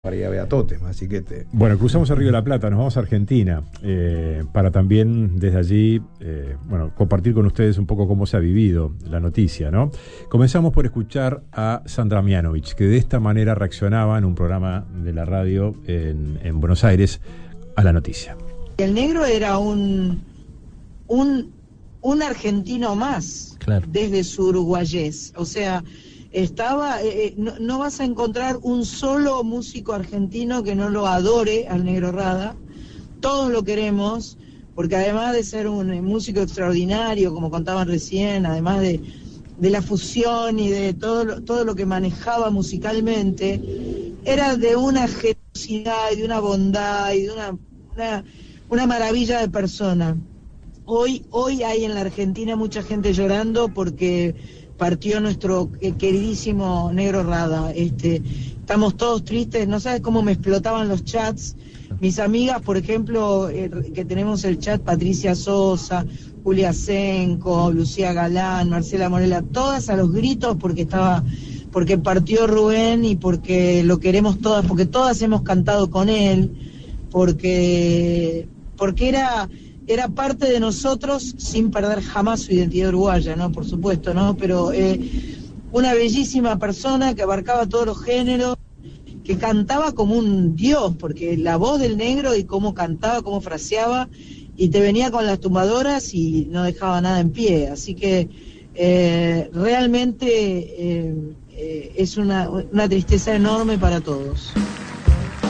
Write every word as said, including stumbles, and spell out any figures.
para ir a ver a Totem, así que te... Bueno, cruzamos el Río de la Plata, nos vamos a Argentina, eh, para también desde allí, eh, bueno, compartir con ustedes un poco cómo se ha vivido la noticia, ¿no? Comenzamos por escuchar a Sandra Mianovich, que de esta manera reaccionaba en un programa de la radio en, en Buenos Aires a la noticia. El negro era un, un, un argentino más, claro, desde su uruguayés, o sea... Estaba, eh, no, no vas a encontrar un solo músico argentino que no lo adore al Negro Rada. Todos lo queremos, porque además de ser un eh, músico extraordinario, como contaban recién, además de, de la fusión y de todo lo, todo lo que manejaba musicalmente, era de una generosidad y de una bondad y de una, una, una maravilla de persona. Hoy, hoy hay en la Argentina mucha gente llorando porque partió nuestro queridísimo Negro Rada. Este, estamos todos tristes, no sabes cómo me explotaban los chats. Mis amigas, por ejemplo, eh, que tenemos el chat, Patricia Sosa, Julia Senco, Lucía Galán, Marcela Morela, todas a los gritos porque estaba, porque partió Rubén y porque lo queremos todas, porque todas hemos cantado con él, porque, porque era... era parte de nosotros sin perder jamás su identidad uruguaya, ¿no? Por supuesto, ¿no? Pero eh, una bellísima persona que abarcaba todos los géneros, que cantaba como un dios, porque la voz del negro y cómo cantaba, cómo fraseaba, y te venía con las tumbadoras y no dejaba nada en pie. Así que eh, realmente eh, eh, es una, una tristeza enorme para todos.